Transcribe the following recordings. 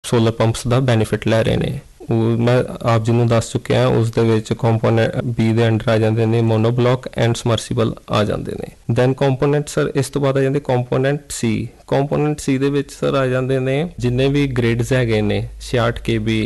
Solar pumps ਦਾ benefit ਲੈ ਰਹੇ ਨੇ। ਉਹ ਮੈਂ ਆਪ ਜੀ ਨੂੰ ਦੱਸ ਚੁੱਕਿਆ, ਉਸ ਦੇ ਵਿੱਚ ਕੰਪੋਨੈਂਟ B ਦੇ ਅੰਡਰ ਆ ਜਾਂਦੇ ਨੇ ਮੋਨੋਬਲੌਕ ਐਂਡ ਸਮਰਸੀਬਲ ਆ ਜਾਂਦੇ ਨੇ। ਦੈਨ ਕੰਪੋਨੈਂਟ ਸਰ ਇਸ ਤੋਂ ਬਾਅਦ ਆ ਜਾਂਦੇ ਕੰਪੋਨੈਂਟ C। ਕੰਪੋਨੈਂਟ C ਦੇ ਵਿੱਚ ਸਰ ਆ ਜਾਂਦੇ ਨੇ ਜਿੰਨੇ ਵੀ ਗ੍ਰਿਡਸ ਹੈਗੇ ਨੇ 66 kV,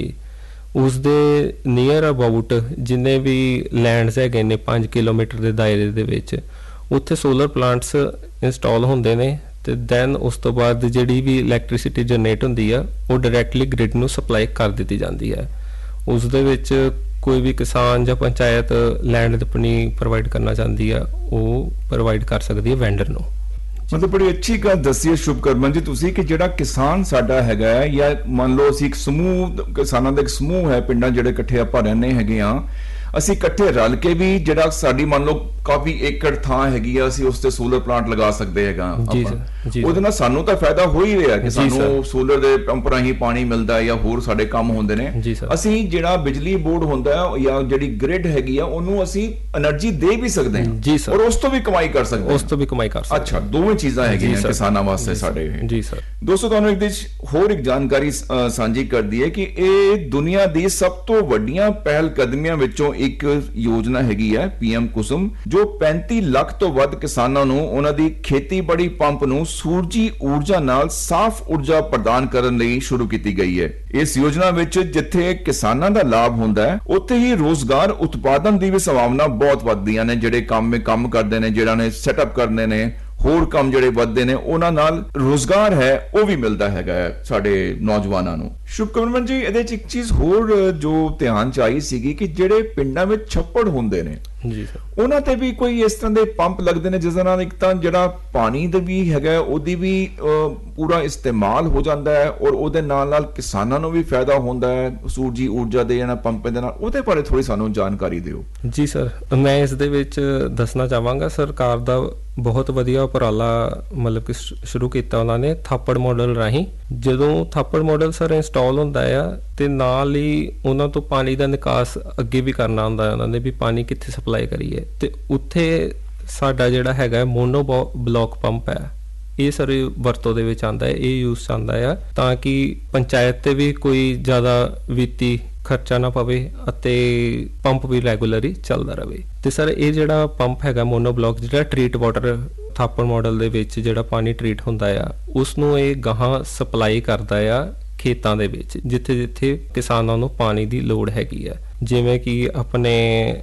ਉਸ ਦੇ ਨੀਅਰ ਅਬਾਊਟ ਜਿੰਨੇ ਵੀ ਲੈਂਡਸ ਹੈਗੇ ਨੇ 5 ਕਿਲੋਮੀਟਰ ਦੇ ਦਾਇਰੇ ਦੇ ਵਿੱਚ, ਉੱਥੇ ਸੋਲਰ ਪਲਾਂਟਸ ਇੰਸਟਾਲ ਹੁੰਦੇ ਨੇ। ਤੇ ਦੈਨ ਉਸ ਤੋਂ ਬਾਅਦ ਜਿਹੜੀ ਵੀ ਇਲੈਕਟ੍ਰੀਸਿਟੀ ਜਨਰੇਟ ਹੁੰਦੀ ਆ ਉਹ ਡਾਇਰੈਕਟਲੀ ਗ੍ਰਿਡ ਨੂੰ ਸਪਲਾਈ ਕਰ ਦਿੱਤੀ ਜਾਂਦੀ ਹੈ। ਉਸ ਦੇ ਵਿੱਚ ਕੋਈ ਵੀ ਕਿਸਾਨ ਜਾਂ ਪੰਚਾਇਤ ਲੈਂਡ ਆਪਣੀ ਪ੍ਰੋਵਾਈਡ ਕਰਨਾ ਚਾਹੁੰਦੀ ਆ, ਉਹ ਪ੍ਰੋਵਾਈਡ ਕਰ ਸਕਦੀ ਹੈ ਵੈਂਡਰ ਨੂੰ। ਮਤਲਬ ਬੜੀ ਅੱਛੀ ਗੱਲ ਦੱਸੀ ਹੈ ਸ਼ੁਭਕਰਮਨ ਜੀ ਤੁਸੀਂ ਕਿ ਜਿਹੜਾ ਕਿਸਾਨ ਸਾਡਾ ਹੈਗਾ ਹੈ, ਜਾਂ ਮੰਨ ਲਓ ਅਸੀਂ ਇੱਕ ਸਮੂਹ ਕਿਸਾਨਾਂ ਦਾ ਇੱਕ ਸਮੂਹ ਹੈ ਪਿੰਡਾਂ ਜਿਹੜੇ ਇਕੱਠੇ ਆਪਾਂ ਰਹਿੰਦੇ ਹੈਗੇ ਆ, ਅਸੀਂ ਇਕੱਠੇ ਰਲ ਕੇ ਵੀ ਜਿਹੜਾ ਸਾਡੀ ਮੰਨ ਲਓ ਕਾਫੀ ਏਕੜ ਥਾਂ ਹੈਗੀ ਆ, ਅਸੀਂ ਉਸ ਤੇ ਸੋਲਰ ਪਲਾਂਟ ਲਗਾ ਸਕਦੇ ਹੈਗਾ। ਉਹਦੇ ਨਾਲ ਸਾਨੂੰ ਤਾਂ ਫਾਇਦਾ ਹੋ ਹੀ ਰਿਹਾ ਕਿ ਸਾਨੂੰ ਸੋਲਰ ਦੇ ਪੰਪ ਰਾਹੀਂ ਪਾਣੀ ਮਿਲਦਾ ਜਾਂ ਹੋਰ ਸਾਡੇ ਕੰਮ ਹੁੰਦੇ ਨੇ। ਅਸੀਂ ਜਿਹੜਾ ਬਿਜਲੀ ਬੋਰਡ ਹੁੰਦਾ ਜਾਂ ਜਿਹੜੀ ਗ੍ਰਿਡ ਹੈਗੀ ਆ ਉਹਨੂੰ ਅਸੀਂ એનર્ਜੀ ਦੇ ਵੀ ਸਕਦੇ ਹਾਂ ਔਰ ਉਸ ਤੋਂ ਵੀ ਕਮਾਈ ਕਰ ਸਕਦੇ ਹਾਂ। ਅੱਛਾ, ਦੋਵੇਂ ਚੀਜ਼ਾਂ ਹੈਗੀਆਂ ਕਿਸਾਨਾਂ ਵਾਸਤੇ ਸਾਡੇ। ਜੀ ਸਰ। ਦੋਸਤੋ ਤੁਹਾਨੂੰ ਹੋਰ ਇੱਕ ਜਾਣਕਾਰੀ ਸਾਂਝੀ ਕਰਦੀ ਹੈ ਕਿ ਇਹ ਦੁਨੀਆ ਦੀ ਸਭ ਤੋਂ ਵੱਡੀਆਂ ਪਹਿਲ ਕਦਮੀਆਂ ਵਿੱਚੋਂ ਇੱਕ ਯੋਜਨਾ ਹੈਗੀ ਹੈ PM ਕੁਸੁਮ, ਜੋ 35 ਲੱਖ ਤੋਂ ਵੱਧ ਕਿਸਾਨਾਂ ਨੂੰ ਉਹਨਾਂ ਦੀ ਖੇਤੀਬਾੜੀ ਪੰਪ ਨੂੰ ਸੂਰਜੀ ਊਰਜਾ ਨਾਲ ਸਾਫ਼ ਊਰਜਾ ਪ੍ਰਦਾਨ ਕਰਨ ਲਈ ਸ਼ੁਰੂ ਕੀਤੀ ਗਈ ਹੈ। ਇਸ ਯੋਜਨਾ ਵਿੱਚ ਜਿੱਥੇ ਕਿਸਾਨਾਂ ਦਾ ਲਾਭ ਹੁੰਦਾ ਹੈ, ਉੱਥੇ ਹੀ ਰੋਜ਼ਗਾਰ ਉਤਪਾਦਨ ਦੀ ਵੀ ਸੰਭਾਵਨਾ ਬਹੁਤ ਵੱਧਦੀਆਂ ਨੇ। ਜਿਹੜੇ ਕੰਮ ਕਰਦੇ ਨੇ, ਜਿਹੜਾ ਨੇ ਸੈਟਅਪ ਕਰਨੇ ਨੇ, ਹੋਰ ਕੰਮ ਜਿਹੜੇ ਵੱਧਦੇ ਨੇ, ਉਹਨਾਂ ਨਾਲ ਰੋਜ਼ਗਾਰ ਹੈ ਉਹ ਵੀ ਮਿਲਦਾ ਹੈਗਾ ਸਾਡੇ ਨੌਜਵਾਨਾਂ ਨੂੰ। ਸ਼ੁਭਕਰਮਨ ਜੀ, ਇਹਦੇ 'ਚ ਇੱਕ ਚੀਜ਼ ਹੋਰ ਜੋ ਧਿਆਨ 'ਚ ਆਈ ਸੀਗੀ ਕਿ ਜਿਹੜੇ ਪਿੰਡਾਂ ਵਿੱਚ ਛੱਪੜ ਹੁੰਦੇ ਨੇ ਜੀ ਸਰ, ਉਹਨਾਂ ਤੇ ਵੀ ਕੋਈ ਇਸ ਤਰ੍ਹਾਂ ਦੇ ਪੰਪ ਲੱਗਦੇ ਨੇ ਜਿਸ ਨਾਲ ਇੱਕ ਤਾਂ ਜਿਹੜਾ ਪਾਣੀ ਦਾ ਵੀ ਹੈਗਾ ਉਹਦੀ ਵੀ ਪੂਰਾ ਇਸਤੇਮਾਲ ਹੋ ਜਾਂਦਾ ਹੈ ਔਰ ਉਹਦੇ ਨਾਲ ਕਿਸਾਨਾਂ ਨੂੰ ਵੀ ਫਾਇਦਾ ਹੁੰਦਾ ਹੈ ਸੂਰਜੀ ਊਰਜਾ ਦੇ ਜਾਂ ਪੰਪ ਦੇ ਨਾਲ। ਉਹਦੇ ਬਾਰੇ ਥੋੜੀ ਸਾਨੂੰ ਜਾਣਕਾਰੀ ਦਿਓ। ਜੀ ਸਰ, ਮੈਂ ਇਸ ਦੇ ਵਿੱਚ ਦੱਸਣਾ ਚਾਹਾਂਗਾ ਸਰਕਾਰ ਦਾ ਬਹੁਤ ਵਧੀਆ ਉਪਰਾਲਾ ਮਤਲਬ ਕਿ ਸ਼ੁਰੂ ਕੀਤਾ ਉਹਨਾਂ ਨੇ ਥਾਪੜ ਮਾਡਲ ਰਾਹੀਂ। ਜਦੋਂ ਥਾਪੜ ਮਾਡਲ ਸਰ ਇੰਸਟਾਲ ਹੁੰਦਾ ਆ ਤੇ ਨਾਲ ਹੀ ਉਹਨਾਂ ਤੋਂ ਪਾਣੀ ਦਾ ਨਿਕਾਸ ਅੱਗੇ ਵੀ ਕਰਨਾ ਹੁੰਦਾ ਉਹਨਾਂ ਨੇ, ਵੀ ਪਾਣੀ ਕਿੱਥੇ ਸਪਲਾਈ ਕਰੀਏ। ਤੇ ਉੱਥੇ ਸਾਡਾ ਜਿਹੜਾ ਹੈਗਾ ਮੋਨੋ ਬਲੌਕ ਪੰਪ ਹੈ, ਇਹ ਸਰ ਵਰਤੋਂ ਦੇ ਵਿੱਚ ਆਉਂਦਾ ਹੈ, ਇਹ ਯੂਜ਼ ਆਉਂਦਾ ਆ ਤਾਂ ਕਿ ਪੰਚਾਇਤ ਤੇ ਵੀ ਕੋਈ ਜ਼ਿਆਦਾ ਵਿੱਤੀ ਖਰਚਾ ਨਾ ਪਵੇ ਅਤੇ ਪੰਪ ਵੀ ਰੈਗੂਲਰਲੀ ਚੱਲਦਾ ਰਹੇ। ਤੇ ਸਰ ਇਹ ਜਿਹੜਾ ਪੰਪ ਹੈਗਾ ਮੋਨੋ ਬਲੌਕ, ਜਿਹੜਾ ਟਰੀਟ ਵਾਟਰ ਥਾਪੜ ਮਾਡਲ ਦੇ ਵਿੱਚ ਜਿਹੜਾ ਪਾਣੀ ਟਰੀਟ ਹੁੰਦਾ ਆ, ਉਸ ਨੂੰ ਇਹ ਗਾਹਾਂ ਸਪਲਾਈ ਕਰਦਾ ਆ ਖੇਤਾਂ ਦੇ ਵਿੱਚ ਜਿੱਥੇ ਜਿੱਥੇ ਕਿਸਾਨਾਂ ਨੂੰ ਪਾਣੀ ਦੀ ਲੋੜ ਹੈਗੀ ਆ। ਜਿਵੇਂ ਕਿ ਆਪਣੇ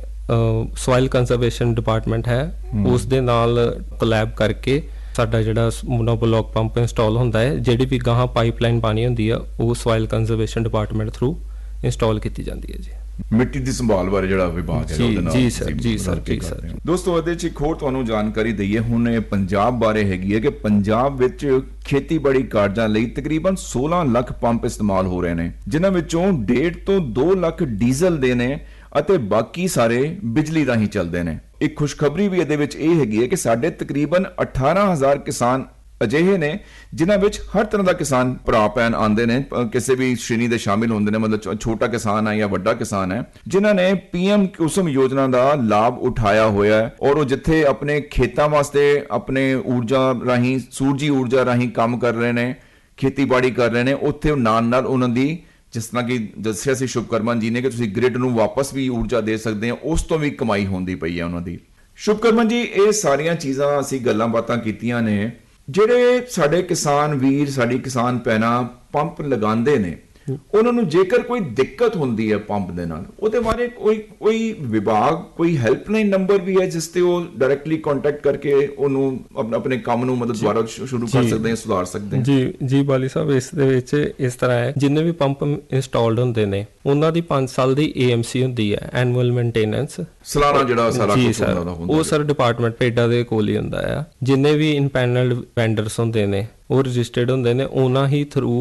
ਸੋਇਲ ਕੰਜ਼ਰਵੇਸ਼ਨ ਡਿਪਾਰਟਮੈਂਟ ਹੈ, ਉਸ ਦੇ ਨਾਲ ਕੋਲੈਬ ਕਰਕੇ ਸਾਡਾ ਜਿਹੜਾ ਮੋਨੋ ਬਲੌਕ ਪੰਪ ਇੰਸਟਾਲ ਹੁੰਦਾ ਹੈ, ਜਿਹੜੀ ਵੀ ਗਾਹਾਂ ਪਾਈਪਲਾਈਨ ਪਾਣੀ ਹੁੰਦੀ ਆ ਉਹ soil conservation department through install ਕੀਤੀ ਜਾਂਦੀ ਹੈ ਜੀ। ਮਿੱਟੀ ਦੀ ਸੰਭਾਲ ਬਾਰੇ ਜਿਹੜਾ ਵਿਭਾਗ ਹੈ ਉਹਦੇ ਨਾਲ ਜੀ ਸਰ। ਦੋਸਤੋ ਇਹਦੇ 'ਚ ਇੱਕ ਹੋਰ ਤੁਹਾਨੂੰ ਜਾਣਕਾਰੀ ਦਈਏ, ਹੁਣ ਇਹ ਪੰਜਾਬ ਬਾਰੇ ਹੈਗੀ ਹੈ ਕਿ ਪੰਜਾਬ ਵਿੱਚ ਖੇਤੀਬਾੜੀ ਕਾਰਜਾਂ ਲਈ ਤਕਰੀਬਨ 16 ਲੱਖ ਪੰਪ ਇਸਤੇਮਾਲ ਹੋ ਰਹੇ ਨੇ, ਜਿਨ੍ਹਾਂ ਵਿੱਚੋਂ 1.5 ਤੋਂ 2 ਲੱਖ ਡੀਜ਼ਲ ਦੇ ਨੇ ਅਤੇ ਬਾਕੀ ਸਾਰੇ ਬਿਜਲੀ ਰਾਹੀਂ ਚੱਲਦੇ ਨੇ। ਇੱਕ ਖੁਸ਼ਖਬਰੀ ਵੀ ਇਹਦੇ ਵਿੱਚ ਇਹ ਹੈਗੀ ਹੈ ਕਿ ਸਾਡੇ ਤਕਰੀਬਨ 18,000 ਕਿਸਾਨ ਅਜਿਹੇ ਨੇ ਜਿਨ੍ਹਾਂ ਵਿੱਚ ਹਰ ਤਰ੍ਹਾਂ ਦਾ ਕਿਸਾਨ ਭਰਾ ਭੈਣ ਆਉਂਦੇ ਨੇ, ਕਿਸੇ ਵੀ ਸ਼੍ਰੇਣੀ ਦੇ ਸ਼ਾਮਿਲ ਹੁੰਦੇ ਨੇ, ਮਤਲਬ ਛੋਟਾ ਕਿਸਾਨ ਹੈ ਜਾਂ ਵੱਡਾ ਕਿਸਾਨ ਹੈ, ਜਿਨ੍ਹਾਂ ਨੇ PM ਕੁਸੁਮ ਯੋਜਨਾ ਦਾ ਲਾਭ ਉਠਾਇਆ ਹੋਇਆ ਹੈ ਔਰ ਉਹ ਜਿੱਥੇ ਆਪਣੇ ਖੇਤਾਂ ਵਾਸਤੇ ਆਪਣੇ ਊਰਜਾ ਰਾਹੀਂ ਸੂਰਜੀ ਊਰਜਾ ਰਾਹੀਂ ਕੰਮ ਕਰ ਰਹੇ ਨੇ, ਖੇਤੀਬਾੜੀ ਕਰ ਰਹੇ ਨੇ, ਉੱਥੇ ਨਾਲ ਉਹਨਾਂ ਦੀ ਜਿਸ ਤਰ੍ਹਾਂ ਕਿ ਦੱਸਿਆ ਸੀ ਸ਼ੁਭਕਰਮਨ ਜੀ ਨੇ ਕਿ ਤੁਸੀਂ ਗ੍ਰਿਡ ਨੂੰ ਵਾਪਸ ਵੀ ਊਰਜਾ ਦੇ ਸਕਦੇ ਹੋ, ਉਸ ਤੋਂ ਵੀ ਕਮਾਈ ਹੁੰਦੀ ਪਈ ਹੈ ਉਹਨਾਂ ਦੀ। ਸ਼ੁਭਕਰਮਨ ਜੀ, ਇਹ ਸਾਰੀਆਂ ਚੀਜ਼ਾਂ ਅਸੀਂ ਗੱਲਾਂ ਬਾਤਾਂ ਕੀਤੀਆਂ ਨੇ। ਜਿਹੜੇ ਸਾਡੇ ਕਿਸਾਨ ਵੀਰ, ਸਾਡੀ ਕਿਸਾਨ ਭੈਣਾਂ ਪੰਪ ਲਗਾਉਂਦੇ ਨੇ, ਉਹਨਾਂ ਨੂੰ ਜੇਕਰ ਕੋਈ ਦਿੱਕਤ ਹੁੰਦੀ ਹੈ ਪੰਪ ਦੇ ਨਾਲ, ਉਹਦੇ ਬਾਰੇ ਕੋਈ ਵਿਭਾਗ, ਕੋਈ ਹੈਲਪਲਾਈਨ ਨੰਬਰ ਵੀ ਹੈ ਜਿਸ ਤੇ ਉਹ ਡਾਇਰੈਕਟਲੀ ਕੰਟੈਕਟ ਕਰਕੇ ਉਹਨੂੰ ਆਪਣੇ ਕੰਮ ਨੂੰ ਮਤਲਬ ਦੁਬਾਰਾ ਸ਼ੁਰੂ ਕਰ ਸਕਦੇ, ਸੁਧਾਰ ਸਕਦੇ? ਜੀ ਬਾਲੀ ਸਾਹਿਬ, ਇਸ ਦੇ ਵਿੱਚ ਇਸ ਤਰ੍ਹਾਂ ਹੈ, ਜਿੰਨੇ ਵੀ ਪੰਪ ਇੰਸਟਾਲਡ ਹੁੰਦੇ ਨੇ ਉਹਨਾਂ ਦੀ 5 ਸਾਲ ਦੀ AMC ਹੁੰਦੀ ਹੈ, ਐਨੂਅਲ ਮੇਨਟੇਨੈਂਸ, ਸਾਲਾਨਾ ਜਿਹੜਾ ਸਾਰਾ ਕੁਝ ਹੁੰਦਾ ਉਹ ਸਰ ਡਿਪਾਰਟਮੈਂਟ ਪੇਡਾ ਦੇ ਕੋਲ ਹੀ ਹੁੰਦਾ ਆ। ਜਿੰਨੇ ਵੀ ਇਨਪੈਨਲਡ ਵੈਂਡਰਸ ਹੁੰਦੇ ਨੇ ਉਹ ਰਜਿਸਟਰਡ ਹੁੰਦੇ ਨੇ, ਉਹਨਾਂ ਹੀ ਥਰੂ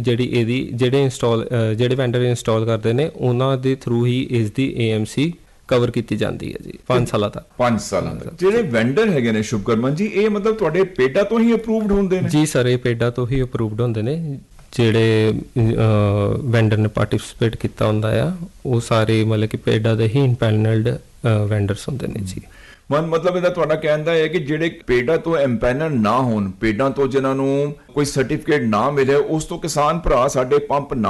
ਜਿਹੜੇ ਵੈਂਡਰ ਇੰਸਟਾਲ ਕਰਦੇ ਨੇ ਉਹਨਾਂ ਦੇ ਥਰੂ ਹੀ ਇਸ ਦੀ AMC ਕਵਰ ਕੀਤੀ ਜਾਂਦੀ ਹੈ ਜੀ 5 ਸਾਲਾਂ ਤੱਕ। 5 ਸਾਲਾਂ ਤੱਕ ਜਿਹੜੇ ਵੈਂਡਰ ਹੈਗੇ ਨੇ ਸ਼ੁਭਕਰਮਨ ਜੀ, ਇਹ ਮਤਲਬ ਤੁਹਾਡੇ ਪੇਡਾ ਤੋਂ ਹੀ ਅਪਰੂਵਡ ਹੁੰਦੇ ਨੇ? ਜੀ ਸਰ, ਇਹ ਪੇਡਾ ਤੋਂ ਹੀ ਅਪਰੂਵਡ ਹੁੰਦੇ ਨੇ। ਜਿਹੜੇ ਵੈਂਡਰ ਨੇ ਪਾਰਟਿਸਿਪੇਟ ਕੀਤਾ ਹੁੰਦਾ ਆ ਉਹ ਸਾਰੇ ਮਤਲਬ ਕਿ ਪੇਡਾ ਦੇ ਹੀ ਇਨਪੈਨਲਡ ਵੈਂਡਰਸ ਹੁੰਦੇ ਨੇ ਜੀ। ਮਤਲਬ ਇਹਦਾ ਤੁਹਾਡਾ ਕਹਿਣ ਦਾ ਹੈ ਕਿ ਜਿਹੜੇ ਪੇਡਾ ਤੋਂ ਐਮਪੈਨਲ ਨਾ ਹੋਣ, ਪੇਡਾ ਤੋਂ ਜਿਨ੍ਹਾਂ ਨੂੰ ਕੋਈ ਸਰਟੀਫਿਕੇਟ ਨਾ ਮਿਲੇ, ਉਸ ਤੋਂ ਕਿਸਾਨ ਭਰਾ ਸਾਡੇ ਪੰਪ ਨਾ